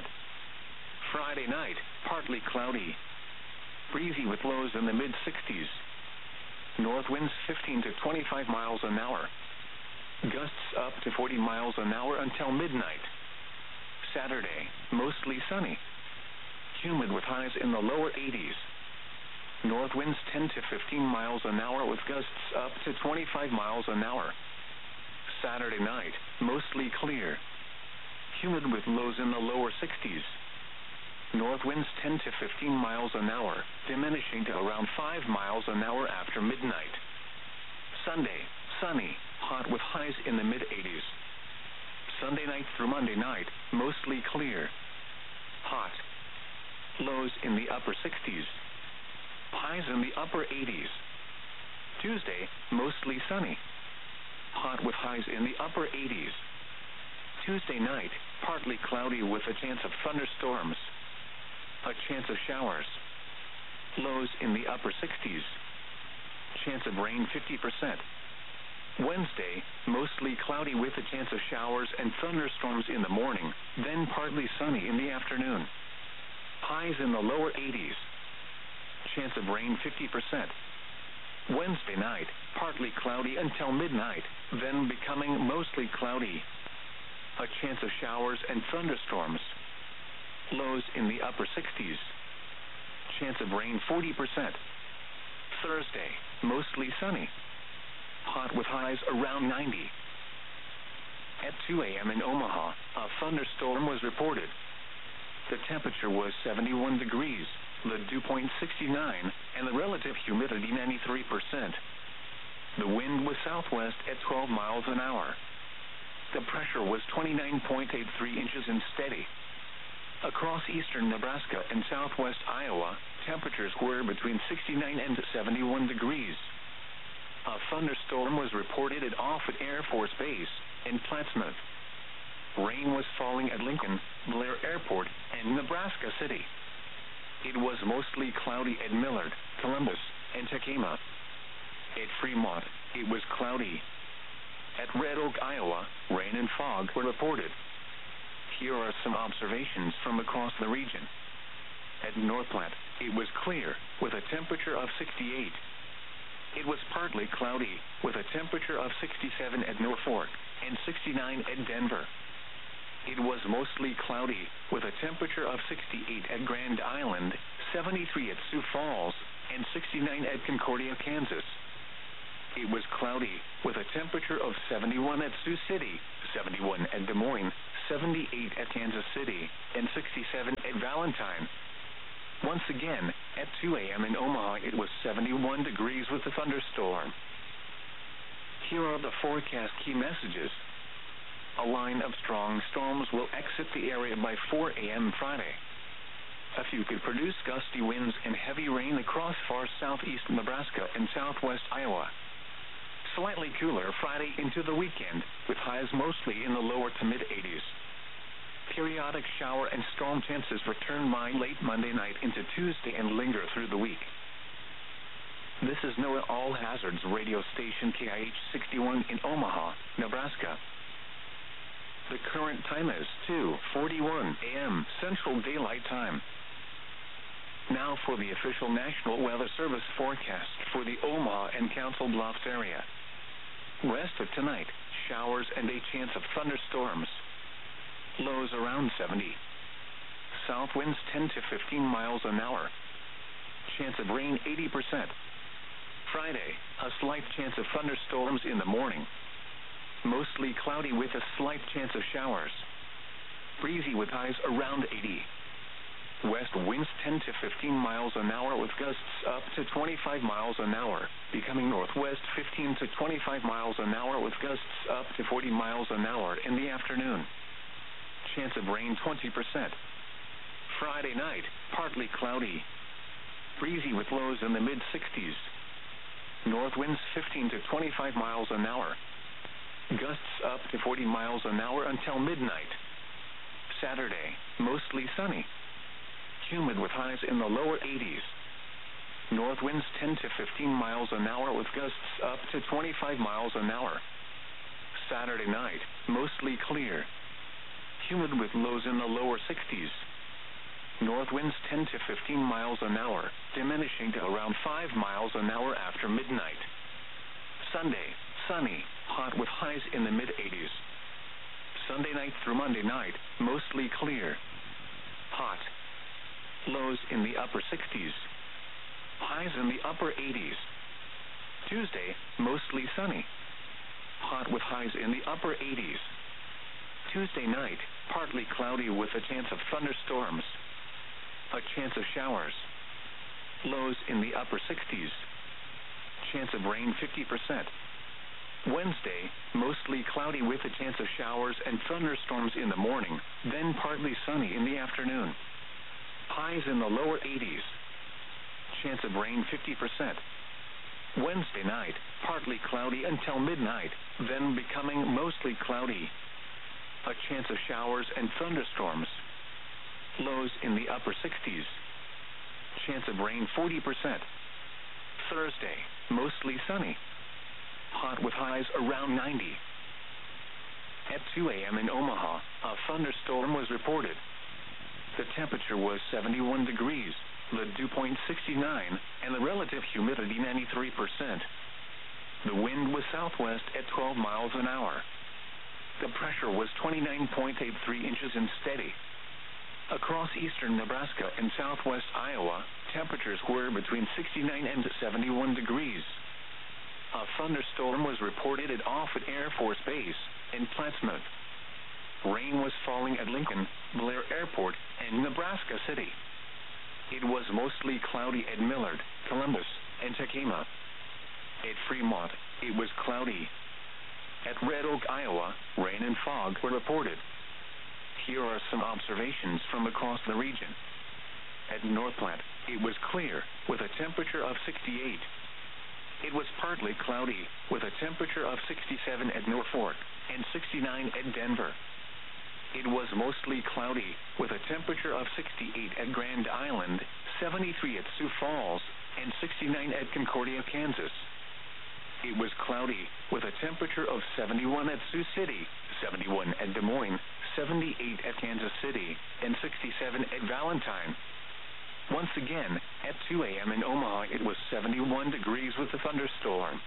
[SPEAKER 1] Friday night, partly cloudy. Breezy with lows in the mid-60s. North winds 15 to 25 miles an hour. Gusts up to 40 miles an hour until midnight. Saturday, mostly sunny. Humid with highs in the lower 80s. North winds 10 to 15 miles an hour with gusts up to 25 miles an hour. Saturday night, mostly clear. Humid with lows in the lower 60s. North winds 10 to 15 miles an hour, diminishing to around 5 miles an hour after midnight. Sunday, sunny, hot with highs in the mid-80s. Sunday night through Monday night, mostly clear. Hot. Lows in the upper 60s. Highs in the upper 80s. Tuesday, mostly sunny. Hot with highs in the upper 80s. Tuesday night, partly cloudy with a chance of thunderstorms. A chance of showers. Lows in the upper 60s. Chance of rain 50%. Wednesday, mostly cloudy with a chance of showers and thunderstorms in the morning, then partly sunny in the afternoon. Highs in the lower 80s. Chance of rain 50%. Wednesday night, partly cloudy until midnight, then becoming mostly cloudy. A chance of showers and thunderstorms. Lows in the upper 60s. Chance of rain 40%. Thursday, mostly sunny. Hot with highs around 90. At 2 a.m. in Omaha, a thunderstorm was reported. The temperature was 71 degrees, the dew point 69, and the relative humidity 93%. The wind was southwest at 12 miles an hour. The pressure was 29.83 inches and steady. Across eastern Nebraska and southwest Iowa, temperatures were between 69 and 71 degrees. A thunderstorm was reported at Offutt Air Force Base in Plattsmouth. Rain was falling at Lincoln, Blair Airport, and Nebraska City. It was mostly cloudy at Millard, Columbus, and Tacoma. At Fremont, it was cloudy. At Red Oak, Iowa, rain and fog were reported. Here are some observations from across the region. At North Platte, it was clear, with a temperature of 68. It was partly cloudy, with a temperature of 67 at Norfolk and 69 at Denver. It was mostly cloudy, with a temperature of 68 at Grand Island, 73 at Sioux Falls, and 69 at Concordia, Kansas. it was cloudy, with a temperature of 71 at Sioux City, 71 at Des Moines, 78 at Kansas City, and 67 at Valentine. Once again, at 2 a.m. in Omaha, it was 71 degrees with a thunderstorm. Here are the forecast key messages. A line of strong storms will exit the area by 4 a.m. Friday. A few could produce gusty winds and heavy rain across far southeast Nebraska and southwest Iowa. Slightly cooler Friday into the weekend, with highs mostly in the lower to mid-80s. Periodic shower and storm chances return by late Monday night into Tuesday and linger through the week. This is NOAA All Hazards radio station KIH 61 in Omaha, Nebraska. The current time is 2:41 a.m. Central Daylight Time. Now for the official National Weather Service forecast for the Omaha and Council Bluffs area. West of tonight, showers and a chance of thunderstorms. Lows around 70. South winds 10 to 15 miles an hour. Chance of rain 80%. Friday, a slight chance of thunderstorms in the morning. Mostly cloudy with a slight chance of showers. Breezy with highs around 80. West winds 10 to 15 miles an hour with gusts up to 25 miles an hour, becoming northwest 15 to 25 miles an hour with gusts up to 40 miles an hour in the afternoon. Chance of rain 20%. Friday night, partly cloudy. Breezy with lows in the mid-60s. North winds 15 to 25 miles an hour. Gusts up to 40 miles an hour until midnight. Saturday, mostly sunny. Humid with highs in the lower 80s. North winds 10 to 15 miles an hour with gusts up to 25 miles an hour. Saturday night, mostly clear. Humid with lows in the lower 60s. North winds 10 to 15 miles an hour, diminishing to around 5 miles an hour after midnight. Sunday, sunny, hot with highs in the mid-80s. Sunday night through Monday night, mostly clear. Hot. Lows in the upper 60s. Highs in the upper 80s. Tuesday, mostly sunny. Hot with highs in the upper 80s. Tuesday night, partly cloudy with a chance of thunderstorms. A chance of showers. Lows in the upper 60s. Chance of rain 50%. Wednesday, mostly cloudy with a chance of showers and thunderstorms in the morning, then partly sunny in the afternoon. Highs in the lower 80s. Chance of rain 50%. Wednesday night, partly cloudy until midnight, then becoming mostly cloudy. A chance of showers and thunderstorms. Lows in the upper 60s. Chance of rain 40%. Thursday, mostly sunny. Hot with highs around 90. At 2 a.m. in Omaha, a thunderstorm was reported. The temperature was 71 degrees, the dew point 69, and the relative humidity 93%. The wind was southwest at 12 miles an hour. The pressure was 29.83 inches and steady. Across eastern Nebraska and southwest Iowa, temperatures were between 69 and 71 degrees. A thunderstorm was reported at Offutt Air Force Base in Plattsmouth. Rain was falling at Lincoln, Blair Airport, and Nebraska City. It was mostly cloudy at Millard, Columbus, and Tacoma. At Fremont, it was cloudy. At Red Oak, Iowa, rain and fog were reported. Here are some observations from across the region. At North Platte, it was clear, with a temperature of 68. It was partly cloudy, with a temperature of 67 at Norfolk and 69 at Denver. It was mostly cloudy, with a temperature of 68 at Grand Island, 73 at Sioux Falls, and 69 at Concordia, Kansas. It was cloudy, with a temperature of 71 at Sioux City, 71 at Des Moines, 78 at Kansas City, and 67 at Valentine. Once again, at 2 a.m. in Omaha, it was 71 degrees with a thunderstorm.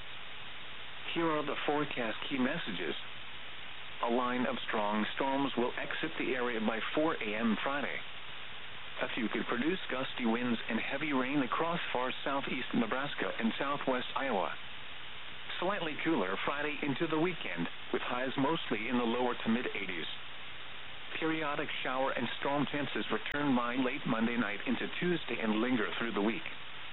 [SPEAKER 1] Here are the forecast key messages. A line of strong storms will exit the area by 4 a.m. Friday. A few could produce gusty winds and heavy rain across far southeast Nebraska and southwest Iowa. Slightly cooler Friday into the weekend, with highs mostly in the lower to mid-80s. Periodic shower and storm chances return by late Monday night into Tuesday and linger through the week.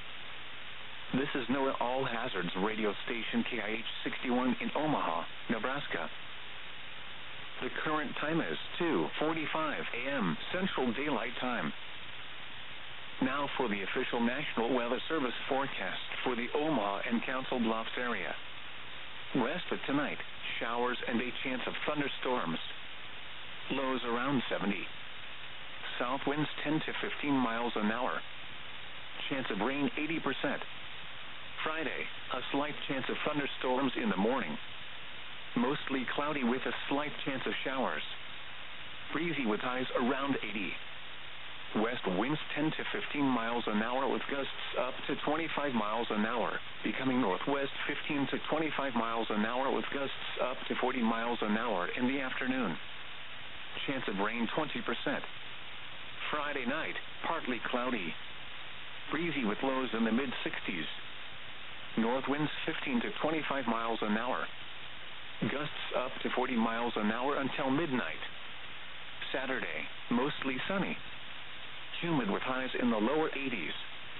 [SPEAKER 1] This is NOAA All Hazards radio station KIH 61 in Omaha, Nebraska. The current time is 2:45 a.m. Central Daylight Time. Now for the official National Weather Service forecast for the Omaha and Council Bluffs area. West of tonight, showers and a chance of thunderstorms. Lows around 70. South winds 10 to 15 miles an hour. Chance of rain 80%. Friday, a slight chance of thunderstorms in the morning. Mostly cloudy with a slight chance of showers. Breezy with highs around 80. West winds 10 to 15 miles an hour with gusts up to 25 miles an hour, becoming northwest 15 to 25 miles an hour with gusts up to 40 miles an hour in the afternoon. Chance of rain 20%. Friday night, partly cloudy. Breezy with lows in the mid-60s. North winds 15 to 25 miles an hour. Gusts up to 40 miles an hour until midnight. Saturday, mostly sunny. Humid with highs in the lower 80s.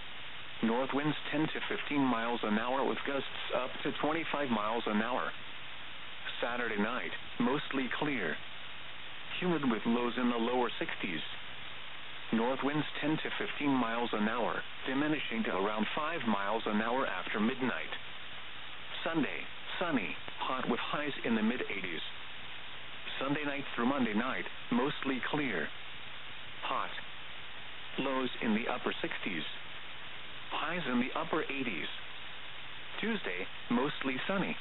[SPEAKER 1] North winds 10 to 15 miles an hour with gusts up to 25 miles an hour. Saturday night, mostly clear. Humid with lows in the lower 60s. North winds 10 to 15 miles an hour, diminishing to around 5 miles an hour after midnight. Sunday, sunny, hot with highs in the mid-80s. Sunday night through Monday night, mostly clear. Hot. Lows in the upper 60s. Highs in the upper 80s. Tuesday, mostly sunny.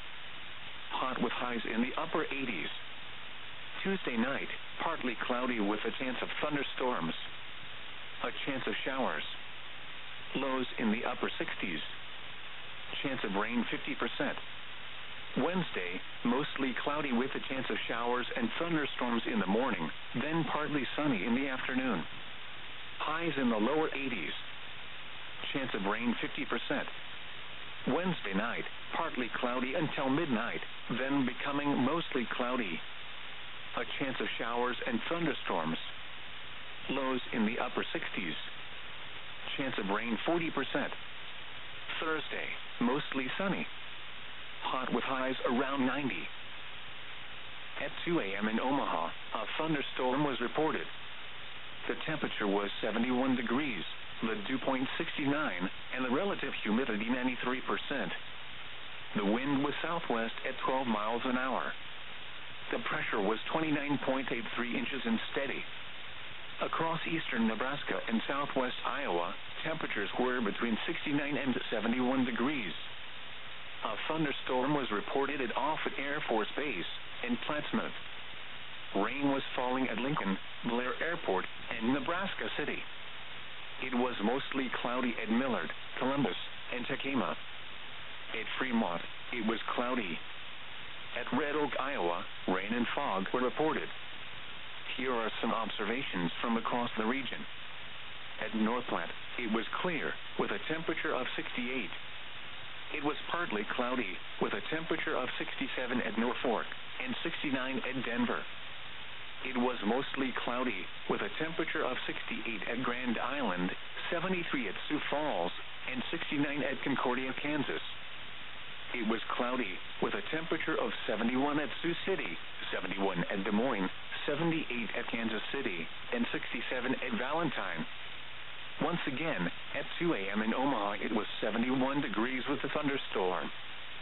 [SPEAKER 1] Hot with highs in the upper 80s. Tuesday night, partly cloudy with a chance of thunderstorms. A chance of showers. Lows in the upper 60s. Chance of rain 50%. Wednesday, mostly cloudy with a chance of showers and thunderstorms in the morning, then partly sunny in the afternoon. Highs in the lower 80s. Chance of rain 50%. Wednesday night, partly cloudy until midnight, then becoming mostly cloudy. A chance of showers and thunderstorms. Lows in the upper 60s. Chance of rain 40%. Thursday, mostly sunny. Hot with highs around 90. At 2 a.m. in Omaha, a thunderstorm was reported. The temperature was 71 degrees, the dew point 69, and the relative humidity 93%. The wind was southwest at 12 miles an hour. The pressure was 29.83 inches and steady. Across eastern Nebraska and southwest Iowa, temperatures were between 69 and 71 degrees. A thunderstorm was reported at Offutt Air Force Base in Plattsmouth. Rain was falling at Lincoln, Blair Airport, and Nebraska City. It was mostly cloudy at Millard, Columbus, and Tacoma. At Fremont, it was cloudy. At Red Oak, Iowa, rain and fog were reported. Here are some observations from across the region. At North Platte, it was clear, with a temperature of 68. It was partly cloudy, with a temperature of 67 at Norfolk and 69 at Denver. It was mostly cloudy, with a temperature of 68 at Grand Island, 73 at Sioux Falls, and 69 at Concordia, Kansas. It was cloudy, with a temperature of 71 at Sioux City, 71 at Des Moines, 78 at Kansas City, and 67 at Valentine. Once again, at 2 a.m. in Omaha, it was 71 degrees with a thunderstorm.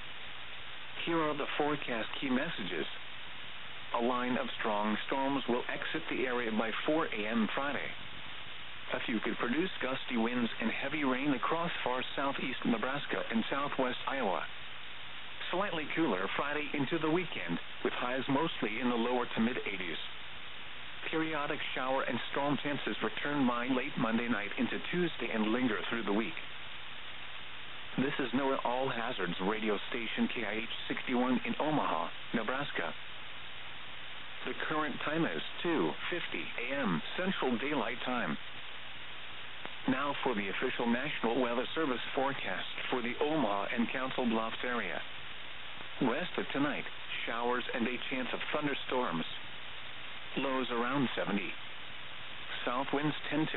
[SPEAKER 1] Here are the forecast key messages. A line of strong storms will exit the area by 4 a.m. Friday. A few could produce gusty winds and heavy rain across far southeast Nebraska and southwest Iowa. Slightly cooler Friday into the weekend, with highs mostly in the lower to mid-80s. Periodic shower and storm chances return by late Monday night into Tuesday and linger through the week. This is NOAA All Hazards radio station KIH 61 in Omaha, Nebraska. The current time is 2:50 a.m. Central Daylight Time. Now for the official National Weather Service forecast for the Omaha and Council Bluffs area. West of tonight, showers and a chance of thunderstorms. Lows around 70. South winds 10 to